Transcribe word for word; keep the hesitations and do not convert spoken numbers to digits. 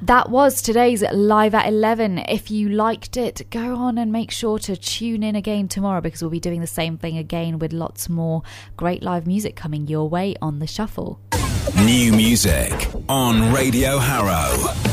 that was today's Live at eleven. If you liked it, go on and make sure to tune in again tomorrow, because we'll be doing the same thing again with lots more great live music coming your way on The Shuffle. New music on Radio Harrow.